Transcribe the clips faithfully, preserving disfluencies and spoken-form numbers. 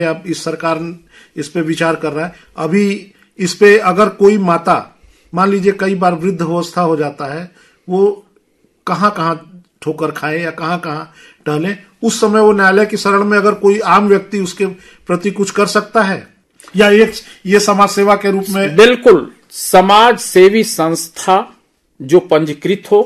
अब इस सरकार इस पे विचार कर रहा है। अभी इस पे अगर कोई माता मान लीजिए कई बार वृद्ध अवस्था हो जाता है, वो कहाँ कहाँ ठोकर खाए या कहाँ कहाँ टहले, उस समय वो न्यायालय की शरण में अगर कोई आम व्यक्ति उसके प्रति कुछ कर सकता है, या एक ये समाज सेवा के रूप में? बिल्कुल, समाज सेवी संस्था जो पंजीकृत हो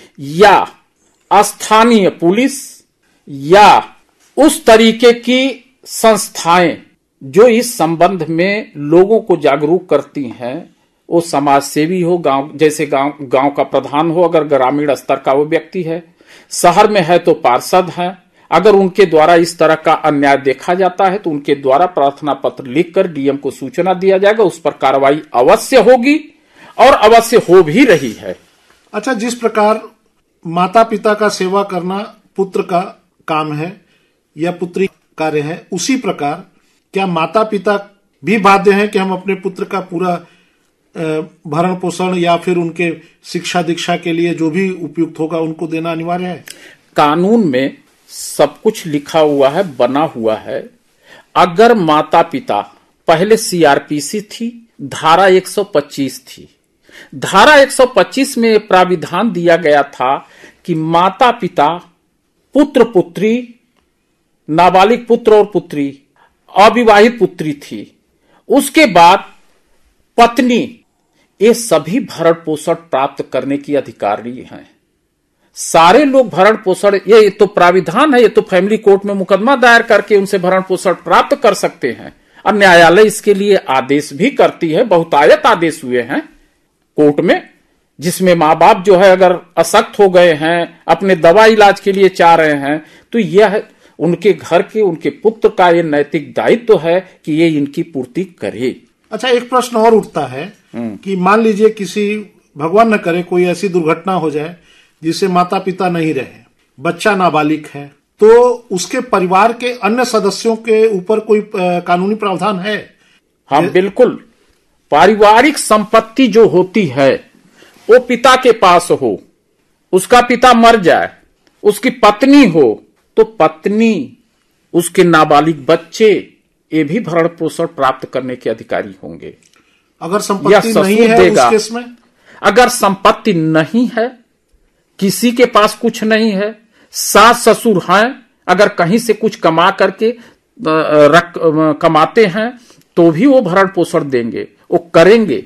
या स्थानीय पुलिस या उस तरीके की संस्थाएं जो इस संबंध में लोगों को जागरूक करती हैं, वो समाज सेवी हो, गांव जैसे गांव गांव का प्रधान हो, अगर ग्रामीण स्तर का वो व्यक्ति है, शहर में है तो पार्षद हैं, अगर उनके द्वारा इस तरह का अन्याय देखा जाता है तो उनके द्वारा प्रार्थना पत्र लिखकर डीएम को सूचना दिया जाएगा, उस पर कार्रवाई अवश्य होगी और अवश्य हो भी रही है। अच्छा, जिस प्रकार माता पिता का सेवा करना पुत्र का काम है या पुत्री कार्य है, उसी प्रकार क्या माता पिता भी बाध्य हैं कि हम अपने पुत्र का पूरा भरण पोषण या फिर उनके शिक्षा दीक्षा के लिए जो भी उपयुक्त होगा उनको देना अनिवार्य है? कानून में सब कुछ लिखा हुआ है, बना हुआ है। अगर माता पिता, पहले सीआरपीसी थी, धारा एक सौ पच्चीस थी, धारा एक सौ पच्चीस में प्राविधान दिया गया था कि माता पिता, पुत्र पुत्री, नाबालिग पुत्र और पुत्री, अविवाहित पुत्री थी, उसके बाद पत्नी, ये सभी भरण पोषण प्राप्त करने की अधिकारी हैं। सारे लोग भरण पोषण, ये तो प्राविधान है, ये तो फैमिली कोर्ट में मुकदमा दायर करके उनसे भरण पोषण प्राप्त कर सकते हैं और न्यायालय इसके लिए आदेश भी करती है। बहुतायत आदेश हुए हैं कोर्ट में, जिसमें माँ बाप जो है अगर अशक्त हो गए हैं, अपने दवा इलाज के लिए चाह रहे हैं, तो यह उनके घर के, उनके पुत्र का ये नैतिक दायित्व तो है कि ये इनकी पूर्ति करे। अच्छा, एक प्रश्न और उठता है कि मान लीजिए किसी, भगवान न करे, कोई ऐसी दुर्घटना हो जाए जिसे माता पिता नहीं रहे, बच्चा नाबालिग है, तो उसके परिवार के अन्य सदस्यों के ऊपर कोई कानूनी प्रावधान है? हाँ, बिल्कुल। पारिवारिक संपत्ति जो होती है वो पिता के पास हो, उसका पिता मर जाए, उसकी पत्नी हो, तो पत्नी, उसके नाबालिग बच्चे, ये भी भरण पोषण प्राप्त करने के अधिकारी होंगे। अगर संपत्ति नहीं है उस केस में? अगर संपत्ति नहीं है, किसी के पास कुछ नहीं है, सास ससुर हैं, अगर कहीं से कुछ कमा करके रख, कमाते हैं तो भी वो भरण पोषण देंगे, वो करेंगे।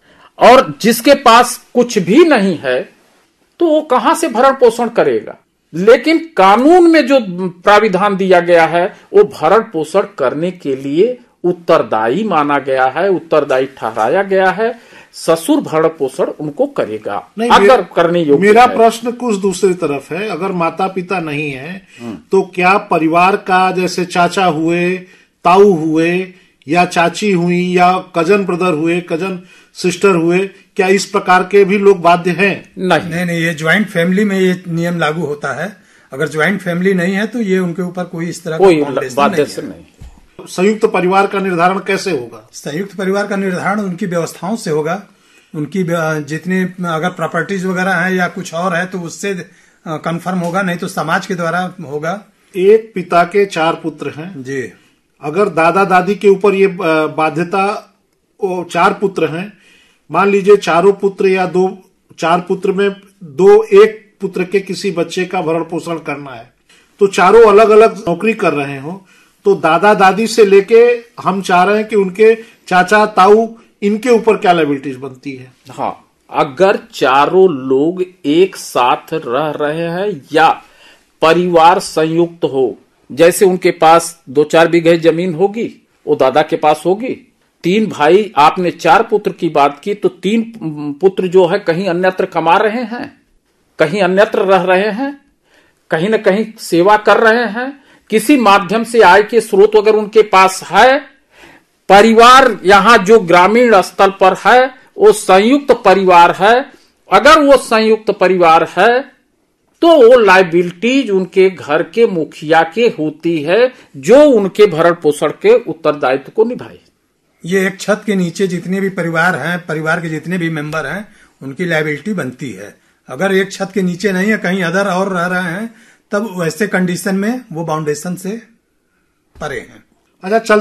और जिसके पास कुछ भी नहीं है तो वो कहां से भरण पोषण करेगा? लेकिन कानून में जो प्राविधान दिया गया है वो भरण पोषण करने के लिए उत्तरदायी माना गया है, उत्तरदायी ठहराया गया है। ससुर भरण पोषण उनको करेगा अगर करने योग्य। मेरा प्रश्न कुछ दूसरी तरफ है। अगर माता पिता नहीं है तो क्या परिवार का, जैसे चाचा हुए, ताऊ हुए या चाची हुई या कजन ब्रदर हुए, कजन सिस्टर हुए, क्या इस प्रकार के भी लोग बाध्य हैं? नहीं नहीं नहीं, ये ज्वाइंट फैमिली में ये नियम लागू होता है। अगर ज्वाइंट फैमिली नहीं है तो ये उनके ऊपर कोई इस तरह कोई बाध्य नहीं, नहीं। संयुक्त परिवार का निर्धारण कैसे होगा? संयुक्त परिवार का निर्धारण उनकी व्यवस्थाओं से होगा। उनकी जितनी अगर प्रॉपर्टीज वगैरह है या कुछ और है तो उससे कंफर्म होगा, नहीं तो समाज के द्वारा होगा। एक पिता के चार पुत्र हैं जी, अगर दादा दादी के ऊपर ये बाध्यता, चार पुत्र हैं, मान लीजिए चारों पुत्र या दो, चार पुत्र में दो, एक पुत्र के किसी बच्चे का भरण पोषण करना है, तो चारों अलग अलग नौकरी कर रहे हो, तो दादा दादी से लेके हम चाह रहे हैं कि उनके चाचा ताऊ, इनके ऊपर क्या लायबिलिटीज बनती है? हाँ, अगर चारों लोग एक साथ रह रहे हैं या परिवार संयुक्त हो, जैसे उनके पास दो चार बीघे जमीन होगी, वो दादा के पास होगी, तीन भाई, आपने चार पुत्र की बात की, तो तीन पुत्र जो है कहीं अन्यत्र कमा रहे हैं, कहीं अन्यत्र रह रहे हैं, कहीं न कहीं सेवा कर रहे हैं, किसी माध्यम से आय के स्रोत अगर उनके पास है। परिवार यहां जो ग्रामीण स्तर पर है वो संयुक्त परिवार है। अगर वो संयुक्त परिवार है तो वो लायबिलिटीज उनके घर के मुखिया के होती है, जो उनके भरण पोषण के उत्तरदायित्व को निभाए। ये एक छत के नीचे जितने भी परिवार हैं, परिवार के जितने भी मेंबर हैं, उनकी लायबिलिटी बनती है। अगर एक छत के नीचे नहीं है, कहीं अदर और रह रहे हैं, तब वैसे कंडीशन में वो बाउंडेशन से परे हैं। अच्छा, चल